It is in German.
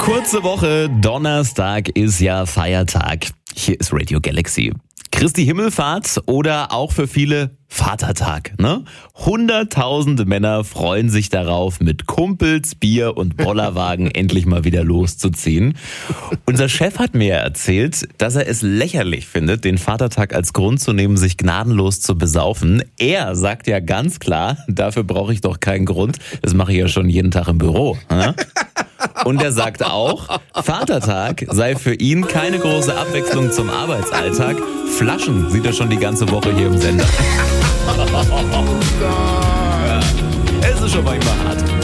Kurze Woche, Donnerstag ist ja Feiertag. Hier ist Radio Galaxy. Christi Himmelfahrt oder auch für viele Vatertag, ne? Hunderttausende Männer freuen sich darauf, mit Kumpels, Bier und Bollerwagen endlich mal wieder loszuziehen. Unser Chef hat mir erzählt, dass er es lächerlich findet, den Vatertag als Grund zu nehmen, sich gnadenlos zu besaufen. Er sagt ja ganz klar, dafür brauche ich doch keinen Grund. Das mache ich ja schon jeden Tag im Büro. Ne? Und er sagt auch, Vatertag sei für ihn keine große Abwechslung zum Arbeitsalltag. Flaschen sieht er schon die ganze Woche hier im Sender. Es ist schon manchmal hart.